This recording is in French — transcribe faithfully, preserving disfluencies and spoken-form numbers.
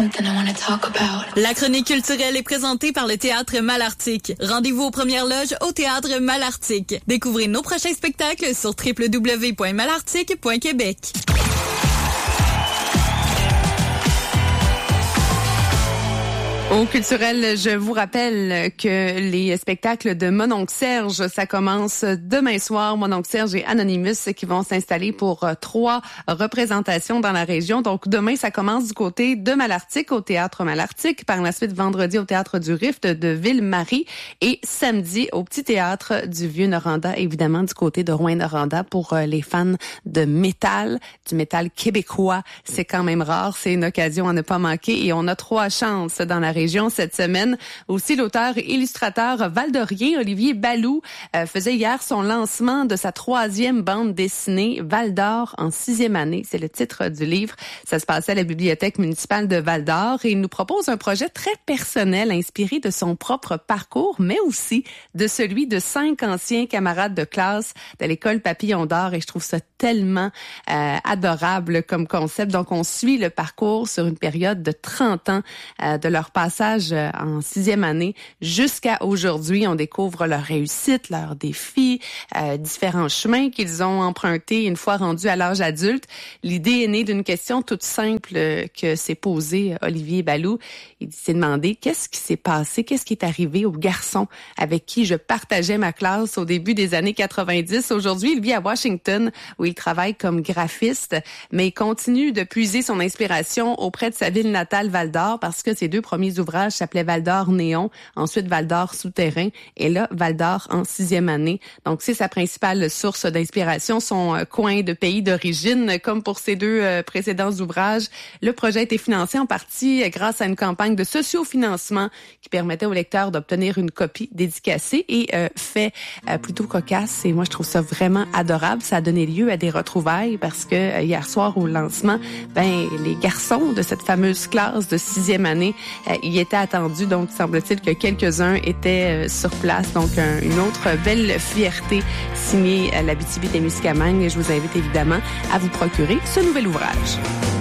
something I want to talk about. La chronique culturelle est présentée par le Théâtre Malartic. Rendez-vous aux premières loges au Théâtre Malartic. Découvrez nos prochains spectacles sur w w w point malartic point québec. Au culturel, je vous rappelle que les spectacles de Mon oncle Serge, ça commence demain soir. Mon oncle Serge et Anonymous qui vont s'installer pour trois représentations dans la région. Donc demain, ça commence du côté de Malartic, au Théâtre Malartic. Par la suite, vendredi, au Théâtre du Rift de Ville-Marie. Et samedi, au Petit Théâtre du Vieux-Noranda, évidemment du côté de Rouyn-Noranda pour les fans de métal, du métal québécois. C'est quand même rare, c'est une occasion à ne pas manquer. Et on a trois chances dans la région cette semaine. Aussi, l'auteur et illustrateur valdorien Olivier Ballou euh, faisait hier son lancement de sa troisième bande dessinée Val d'Or en sixième année. C'est le titre du livre. Ça se passait à la bibliothèque municipale de Val d'Or et il nous propose un projet très personnel inspiré de son propre parcours, mais aussi de celui de cinq anciens camarades de classe de l'école Papillon d'Or et je trouve ça tellement euh, adorable comme concept. Donc, on suit le parcours sur une période de trente ans euh, de leur passage en sixième année jusqu'à aujourd'hui. On découvre leurs réussites, leurs défis, euh, différents chemins qu'ils ont empruntés une fois rendus à l'âge adulte. L'idée est née d'une question toute simple que s'est posée Olivier Ballou. Il s'est demandé qu'est-ce qui s'est passé, qu'est-ce qui est arrivé au garçon avec qui je partageais ma classe au début des années quatre-vingt-dix. Aujourd'hui, il vit à Washington où il travaille comme graphiste, mais il continue de puiser son inspiration auprès de sa ville natale Val-d'Or parce que ses deux premiers ouvrages s'appelaient Val-d'Or Néon, ensuite Val-d'Or Souterrain et là Val-d'Or en sixième année. Donc c'est sa principale source d'inspiration, son euh, coin de pays d'origine. Comme pour ses deux euh, précédents ouvrages, le projet a été financé en partie grâce à une campagne de sociofinancement qui permettait aux lecteurs d'obtenir une copie dédicacée et euh, fait euh, plutôt cocasse. Et moi je trouve ça vraiment adorable. Ça a donné lieu à des retrouvailles parce que euh, hier soir au lancement, ben les garçons de cette fameuse classe de sixième année euh, y étaient attendus. Donc semble-t-il que quelques-uns étaient euh, sur place. Donc un, une autre belle fierté signée à l'Abitibi-Témiscamingue. Et je vous invite évidemment à vous procurer ce nouvel ouvrage.